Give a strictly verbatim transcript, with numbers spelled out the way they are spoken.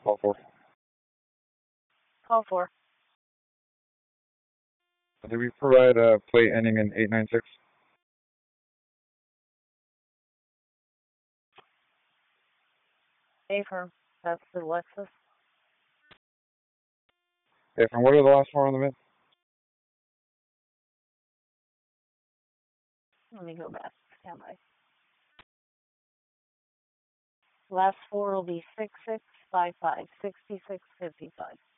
Call four. Call four. Do we provide a plate ending in eight nine six? Affirm. That's the Lexus. Okay, and what are the last four on the mid? Let me go back. Stand by. Last four will be six six five five, sixty-six fifty-five.